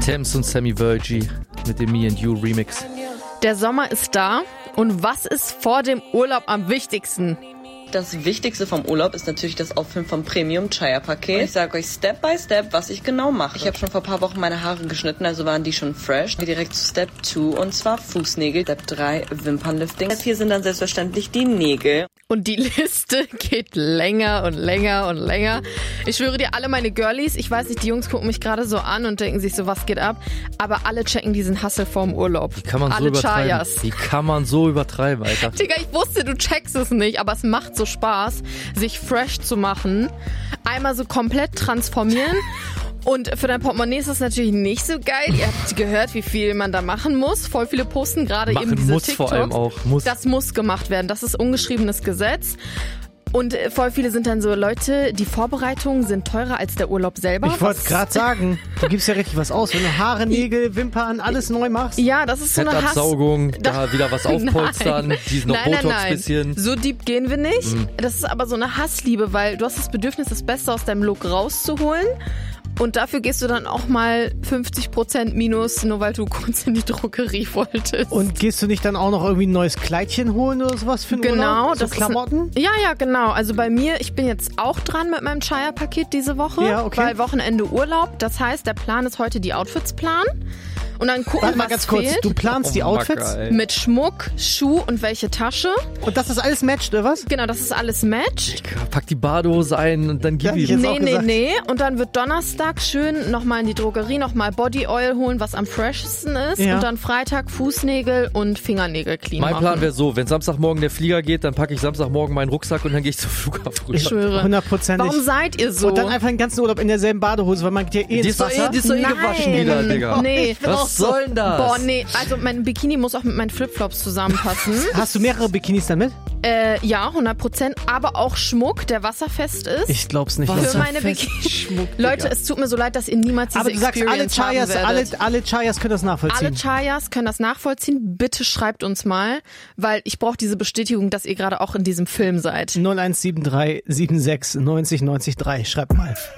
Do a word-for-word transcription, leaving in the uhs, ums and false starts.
Thames und Sammy Virgie mit dem Me and You Remix. Der Sommer ist da und was ist vor dem Urlaub am wichtigsten? Das Wichtigste vom Urlaub ist natürlich das Auffüllen vom Premium-Chaya-Paket. Ich sage euch Step by Step, was ich genau mache. Ich habe schon vor ein paar Wochen meine Haare geschnitten, also waren die schon fresh. Direkt zu Step zwei und zwar Fußnägel. Step drei Wimpernlifting. Step vier sind dann selbstverständlich die Nägel. Und die Liste geht länger und länger und länger. Ich schwöre dir, alle meine Girlies, ich weiß nicht, die Jungs gucken mich gerade so an und denken sich so, was geht ab? Aber alle checken diesen Hustle vorm Urlaub. Wie kann man alle so übertreiben? Chayas. Wie kann man so übertreiben, Alter? Digga, ich wusste, du checkst es nicht, aber es macht so Spaß, sich fresh zu machen. Einmal so komplett transformieren. Und für dein Portemonnaie ist das natürlich nicht so geil. Ihr habt gehört, wie viel man da machen muss. Voll viele posten gerade Machen eben diese muss TikToks. vor allem auch. Muss. Das muss gemacht werden. Das ist ungeschriebenes Gesetz. Und voll viele sind dann so, Leute, die Vorbereitungen sind teurer als der Urlaub selber. Ich wollte gerade sagen, du gibst ja richtig was aus. Wenn du Haare, Nägel, Wimpern, alles neu machst. Ja, das ist so eine Hass... Fettabsaugung, da wieder was aufpolstern, Nein. die noch nein, Botox nein, nein. bisschen. So deep gehen wir nicht. Mhm. Das ist aber so eine Hassliebe, weil du hast das Bedürfnis, das Beste aus deinem Look rauszuholen. Und dafür gehst du dann auch mal fünfzig Prozent minus, nur weil du kurz in die Drogerie wolltest. Und gehst du nicht dann auch noch irgendwie ein neues Kleidchen holen oder sowas für den Genau, Urlaub? So das Klamotten? Ist, ja, ja, genau. Also bei mir, ich bin jetzt auch dran mit meinem Chaya-Paket diese Woche, ja, okay. weil Wochenende Urlaub. Das heißt, der Plan ist heute die Outfits planen. Und dann gucken, Warte mal was ganz kurz, fehlt. du planst Oh, die Outfits Macker, ey. Mit Schmuck, Schuh und welche Tasche. und das ist alles matched, oder was? Genau, das ist alles matched. Pack die Badehose ein und dann gib Ja, ihm. jetzt Nee, auch nee, gesagt. nee. Und dann wird Donnerstag schön nochmal in die Drogerie, nochmal Body Oil holen, was am freshsten ist. Ja. Und dann Freitag Fußnägel und Fingernägel clean Mein machen. Plan wäre so, wenn Samstagmorgen der Flieger geht, dann packe ich Samstagmorgen meinen Rucksack und dann gehe ich zum Flughafen Ich rüber. schwöre. Hundertprozentig. Warum seid ihr so? Und dann einfach den ganzen Urlaub in derselben Badehose, weil man geht ja eh Die ins ist doch eh, Wasser. die ist doch eh Nein. gewaschen wieder, Digga. Nee. Was soll denn das? Boah, nee. Also mein Bikini muss auch mit meinen Flipflops zusammenpassen. Hast du mehrere Bikinis dann mit? äh, ja, hundert Prozent. Aber auch Schmuck, der wasserfest ist. Ich glaub's nicht. Für meine Bikini. Leute, es tut mir so leid, dass ihr niemals diese Aber du sagst, alle Experience haben Chayas, alle, werdet. alle Chayas können das nachvollziehen. Alle Chayas können das nachvollziehen. Bitte schreibt uns mal, weil ich brauche diese Bestätigung, dass ihr gerade auch in diesem Film seid. null eins sieben drei sieben sechs neunzig neunzig drei. Schreibt mal.